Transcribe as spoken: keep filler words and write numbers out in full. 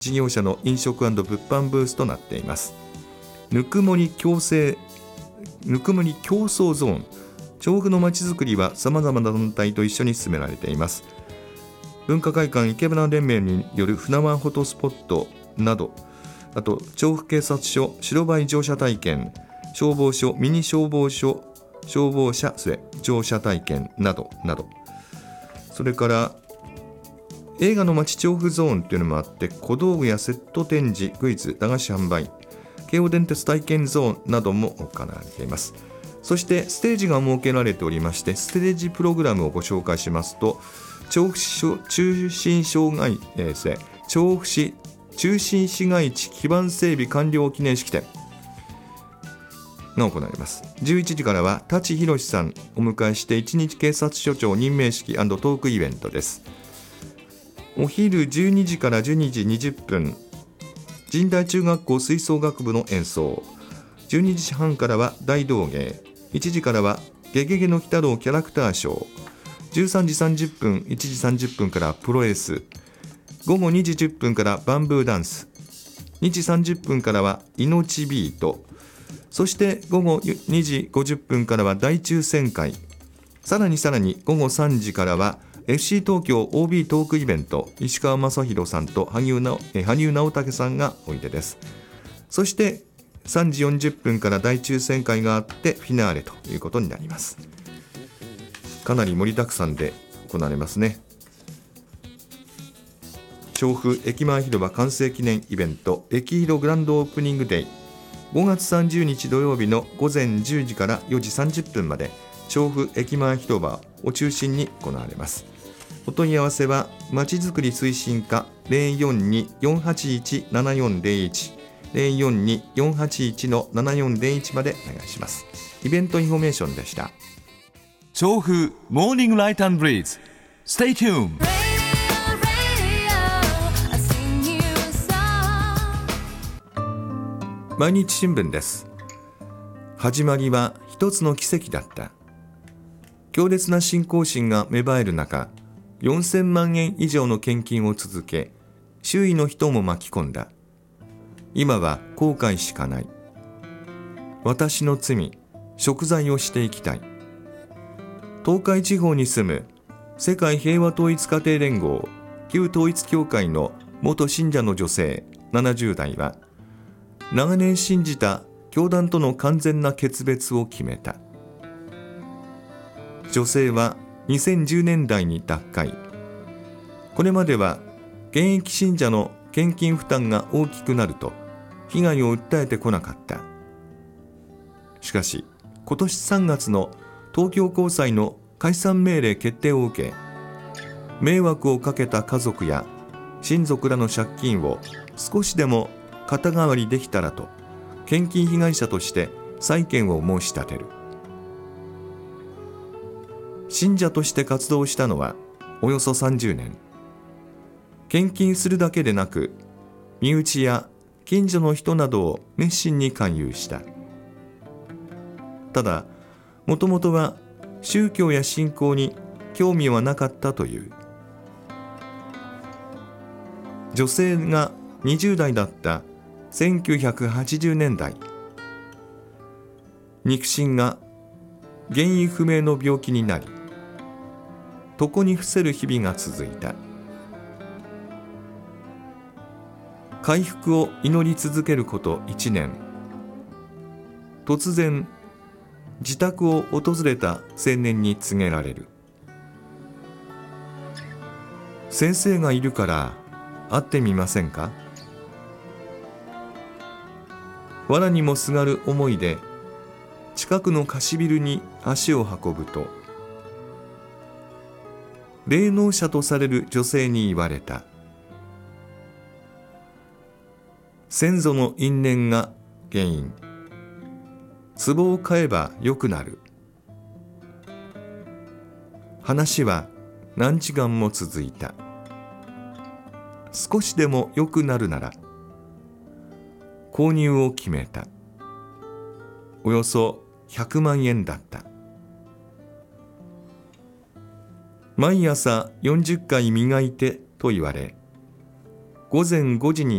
事業者の飲食&物販ブースとなっています。ぬくもり共生ぬくもり競争ゾーン、調布のまちづくりはさまざまな団体と一緒に進められています。文化会館池舟連盟による船湾フォトスポットなど、あと調布警察署白バイ乗車体験、消防署ミニ消防署消防車乗車体験などなど、それから映画の街調布ゾーンというのもあって、小道具やセット展示、クイズ、駄菓子販売、京王電鉄体験ゾーンなども行われています。そしてステージが設けられておりまして、ステージプログラムをご紹介しますと、調布市中心障害、えー、調布市中心市街地基盤整備完了記念式典が行われます。じゅういちじからは舘ひろしさんをお迎えして一日警察署長任命式&トークイベントです。お昼じゅうにじからじゅうにじにじゅっぷん、神代中学校吹奏楽部の演奏、じゅうにじはんからは大道芸、いちじからはゲゲゲの鬼太郎キャラクターショー、じゅうさんじさんじゅっぷん、いちじさんじゅっぷんからプロレス、午後にじじゅっぷんからバンブーダンス、にじさんじゅっぷんからは命ビート、そして午後にじごじゅっぷんからは大抽選会、さらにさらに午後さんじからは エフシー 東京 オービー トークイベント、石川雅弘さんと萩生直武さんがおいでです。そしてさんじよんじゅっぷんから大抽選会があってフィナーレということになります。かなり盛りだくさんで行われますね。調布駅前広場完成記念イベント、駅広グランドオープニングデイ、ごがつさんじゅうにち土曜日の午前じゅうじからよじさんじゅっぷんまで調布駅前広場を中心に行われます。お問い合わせはまちづくり推進課 ゼロよんに よんはちいち ななよんゼロいち ゼロよんに よんはちいち ななよんゼロいちまでお願いします。イベントインフォメーションでした。 調布モーニングライト&ブリーズ Stay tuned。 毎日新聞です。始まりは一つの奇跡だった。強烈な信仰心が芽生える中、よんせんまんえん以上の献金を続け、周囲の人も巻き込んだ。今は後悔しかない。私の罪、贖罪をしていきたい。東海地方に住む世界平和統一家庭連合旧統一教会の元信者の女性ななじゅうだいは、長年信じた教団との完全な決別を決めた。女性はにせんじゅうねんだいに脱会。これまでは現役信者の献金負担が大きくなると被害を訴えてこなかった。しかし今年さんがつの東京高裁の解散命令決定を受け、迷惑をかけた家族や親族らの借金を少しでも肩代わりできたらと、献金被害者として債権を申し立てる。信者として活動したのはおよそさんじゅうねん。献金するだけでなく、身内や近所の人などを熱心に勧誘した。ただ、もともとは宗教や信仰に興味はなかったという。女性がにじゅうだいだったせんきゅうひゃくはちじゅうねんだい、肉親が原因不明の病気になり、床に伏せる日々が続いた。回復を祈り続けることいちねん。突然自宅を訪れた青年に告げられる。先生がいるから会ってみませんか。藁にもすがる思いで近くの貸しビルに足を運ぶと、霊能者とされる女性に言われた。先祖の因縁が原因。壺を買えば良くなる。話は何時間も続いた。少しでも良くなるなら購入を決めた。およそひゃくまんえんだった。毎朝よんじゅっかい磨いてと言われ、 午前ごじに